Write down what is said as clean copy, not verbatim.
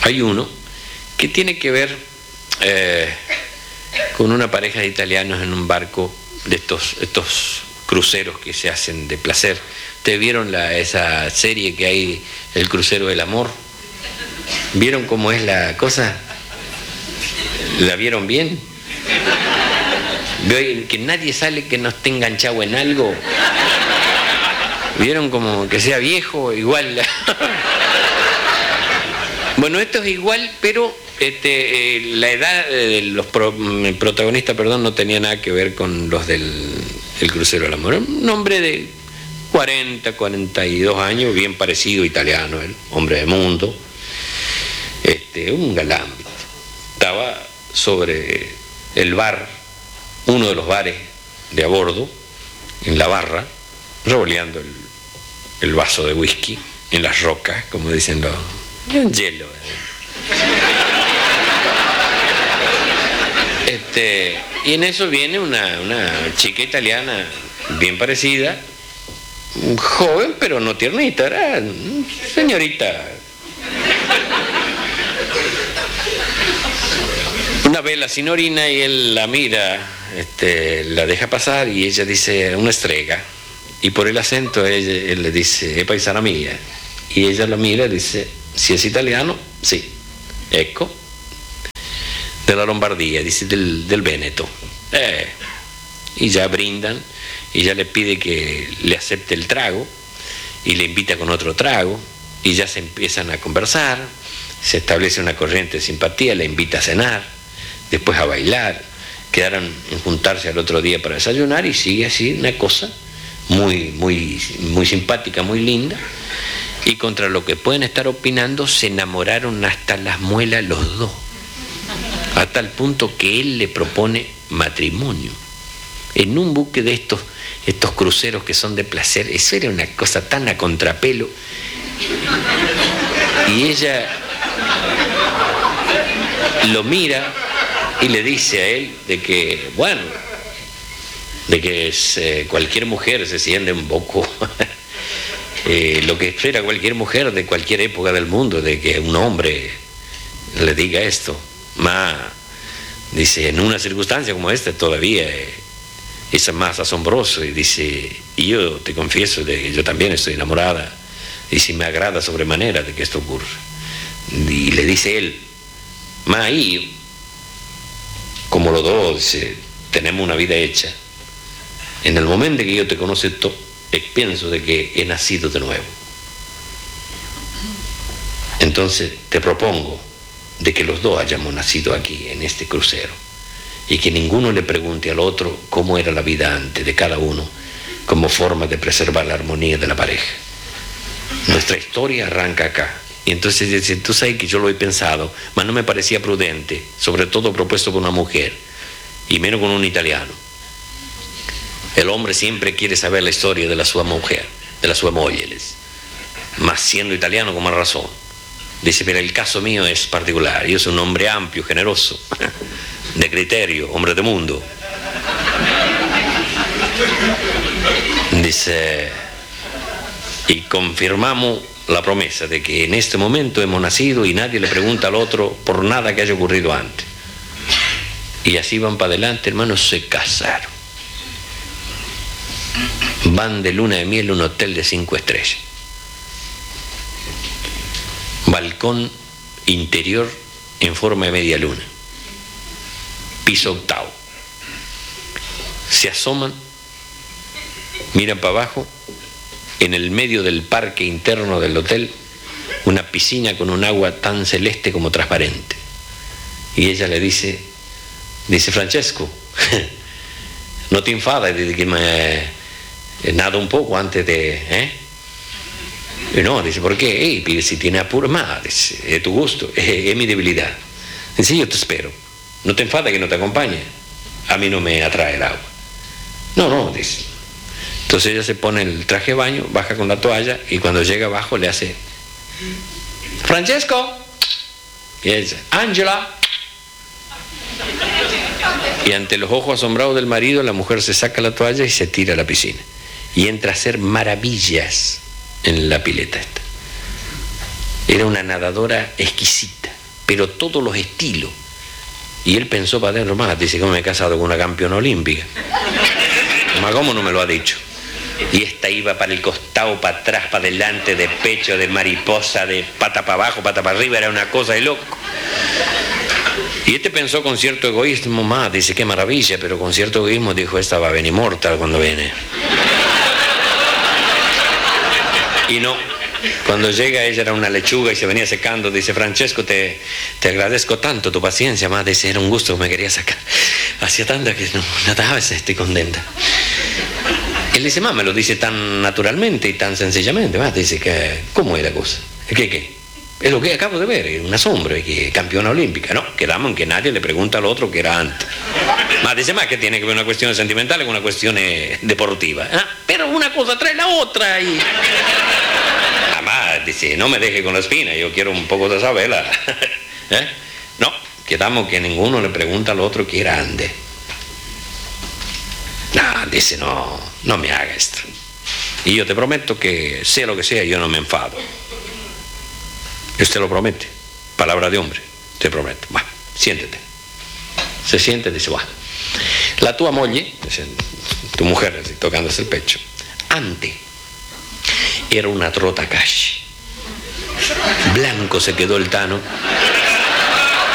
hay uno que tiene que ver con una pareja de italianos en un barco de estos cruceros que se hacen de placer. ¿Ustedes vieron esa serie que hay, El crucero del amor? ¿Vieron cómo es la cosa? ¿La vieron bien? ¿Veo que nadie sale que no esté enganchado en algo? ¿Vieron como que sea viejo? Igual. Bueno, esto es igual, pero la edad de los protagonistas, no tenía nada que ver con los del El crucero del amor. Un hombre de 40, 42 años, bien parecido, italiano, él, hombre de mundo, un galán. Estaba sobre el bar, uno de los bares de a bordo, en la barra, revoleando el vaso de whisky en las rocas, como dicen los... en hielo. Y en eso viene una chica italiana bien parecida, joven pero no tiernita, era señorita. Una vela sin orina y él la mira, la deja pasar y ella dice una estrega. Y por el acento él le dice, es paisana mía. Y ella lo mira y dice, si es italiano, sí, ecco, de la Lombardía, dice del Véneto. Y ya brindan, y ya le pide que le acepte el trago, y le invita con otro trago, y ya se empiezan a conversar, se establece una corriente de simpatía, le invita a cenar, después a bailar, quedaron en juntarse al otro día para desayunar, y sigue así una cosa muy, muy, muy simpática, muy linda. Y contra lo que pueden estar opinando, se enamoraron hasta las muelas los dos, a tal punto que él le propone matrimonio en un buque de estos cruceros que son de placer. Eso era una cosa tan a contrapelo. Y ella lo mira y le dice a él de que, bueno, de que cualquier mujer se siente un poco lo que espera cualquier mujer de cualquier época del mundo, de que un hombre le diga esto. Dice, en una circunstancia como esta todavía es más asombroso. Y dice, y yo te confieso de que yo también estoy enamorada, y si me agrada sobremanera de que esto ocurra. Y le dice él, ahí, como los dos, dice, tenemos una vida hecha. En el momento en que yo te conozco, pienso de que he nacido de nuevo. Entonces te propongo de que los dos hayamos nacido aquí en este crucero, y que ninguno le pregunte al otro cómo era la vida antes de cada uno, como forma de preservar la armonía de la pareja. Nuestra historia arranca acá. Y entonces dice, tú sabes que yo lo he pensado, mas no me parecía prudente, sobre todo propuesto por una mujer, y menos con un italiano. El hombre siempre quiere saber la historia de la sua mujer, de la sua moglie, más siendo italiano con más razón. Dice, pero el caso mío es particular, yo soy un hombre amplio, generoso, de criterio, hombre de mundo. Dice, y confirmamos la promesa de que en este momento hemos nacido y nadie le pregunta al otro por nada que haya ocurrido antes. Y así van para adelante, hermanos, se casaron. Van de luna de miel a un hotel de 5 estrellas. Balcón interior en forma de media luna. Piso octavo. Se asoman, miran para abajo, en el medio del parque interno del hotel, una piscina con un agua tan celeste como transparente. Y ella le dice, Francesco, no te enfadas de que me nado un poco antes de... Y no, dice, ¿por qué? Si tiene apuro, dice, es tu gusto, es mi debilidad. Dice, yo te espero, no te enfades que no te acompañe, a mí no me atrae el agua. No, dice. Entonces ella se pone el traje de baño, baja con la toalla, y cuando llega abajo le hace, Francesco, y ella, Angela. Y ante los ojos asombrados del marido, la mujer se saca la toalla y se tira a la piscina. Y entra a hacer maravillas en la pileta esta. Era una nadadora exquisita. pero todos los estilos. Y él pensó para adentro, más, dice, ¿cómo me he casado con una campeona olímpica? Más, ¿cómo no me lo ha dicho? Y esta iba para el costado, para atrás, para adelante, de pecho, de mariposa, de pata para abajo, pata para arriba, era una cosa de loco. Y este pensó con cierto egoísmo, más, dice, qué maravilla, pero con cierto egoísmo dijo, esta va a venir mortal cuando viene. Y no, cuando llega ella era una lechuga y se venía secando, dice, Francesco, te agradezco tanto tu paciencia, más, dice, era un gusto que me quería sacar. Hacía tanta que no, nada, a veces estoy contenta. Él dice, más, me lo dice tan naturalmente y tan sencillamente, más, dice, que, ¿cómo es la cosa? ¿Qué? Es lo que acabo de ver, es un asombro, que campeona olímpica. No, quedamos en que nadie le pregunta al otro que era antes. Más dice, más que tiene que ver una cuestión sentimental con una cuestión deportiva. Pero una cosa trae la otra y... Además, dice, no me deje con la espina, yo quiero un poco de saberla. No, quedamos que ninguno le pregunta al otro que era antes. Dice, no me haga esto. Y yo te prometo que sea lo que sea, yo no me enfado. Usted lo promete, palabra de hombre, te prometo. Va, siéntete. Se siente y dice, va. La tua moglie, tu mujer, así, tocándose el pecho, antes era una trota calle. Blanco se quedó el Tano.